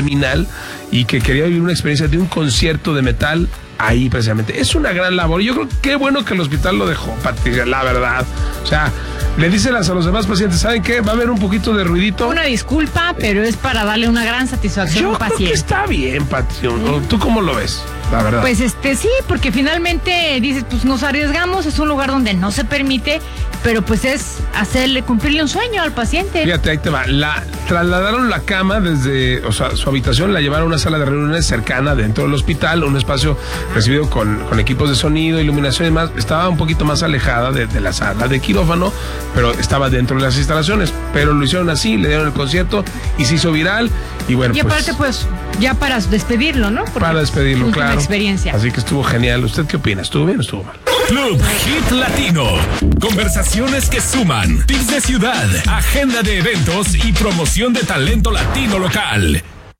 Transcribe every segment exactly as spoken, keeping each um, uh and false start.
terminal y que quería vivir una experiencia de un concierto de metal ahí precisamente. Es una gran labor. Yo creo que qué bueno que el hospital lo dejó, Patricia, la verdad. O sea, le dicen a los demás pacientes, ¿saben qué? Va a haber un poquito de ruidito. Una disculpa, pero es para darle una gran satisfacción Yo al creo paciente. que está bien, Patricia. ¿Tú cómo lo ves? La verdad. Pues este sí, porque finalmente dices, pues nos arriesgamos, es un lugar donde no se permite, pero pues es hacerle, cumplirle un sueño al paciente. Fíjate, ahí te va. La trasladaron la cama desde, o sea, su habitación, la llevaron a una sala de reuniones cercana dentro del hospital, un espacio recibido con, con equipos de sonido, iluminación y demás. Estaba un poquito más alejada de, de la sala de quirófano, pero estaba dentro de las instalaciones. Pero lo hicieron así, le dieron el concierto y se hizo viral. Y bueno, y aparte, pues, pues ya para despedirlo, ¿no? Porque para despedirlo, última claro. experiencia. Así que estuvo genial. ¿Usted qué opina? ¿Estuvo bien o estuvo mal? Club Hit Latino. Conversaciones que suman. Tips de ciudad, agenda de eventos y promoción de talento latino local.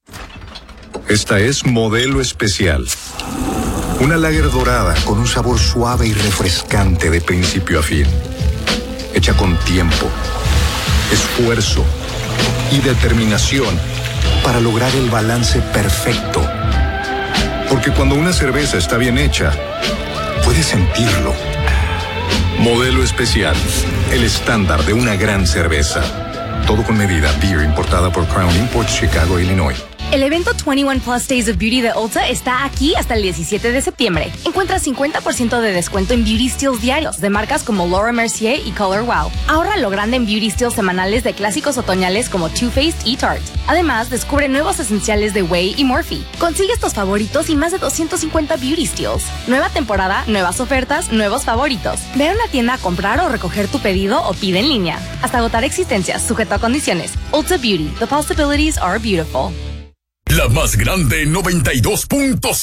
Esta es Modelo Especial. Una lager dorada con un sabor suave y refrescante de principio a fin. Hecha con tiempo, esfuerzo y determinación para lograr el balance perfecto. Porque cuando una cerveza está bien hecha, puedes sentirlo. Modelo Especial, el estándar de una gran cerveza. Todo con medida. Beer importada por Crown Imports, Chicago, Illinois. El evento veintiuno Plus Days of Beauty de Ulta está aquí hasta el diecisiete de septiembre. Encuentra cincuenta por ciento de descuento en Beauty Steals diarios de marcas como Laura Mercier y Color Wow. Ahorra lo grande en Beauty Steals semanales de clásicos otoñales como Too Faced y Tarte. Además, descubre nuevos esenciales de Way y Morphe. Consigue estos favoritos y más de doscientos cincuenta Beauty Steals. Nueva temporada, nuevas ofertas, nuevos favoritos. Ve a una tienda a comprar o recoger tu pedido o pide en línea. Hasta agotar existencias, sujeto a condiciones. Ulta Beauty. The possibilities are beautiful. La más grande noventa y dos punto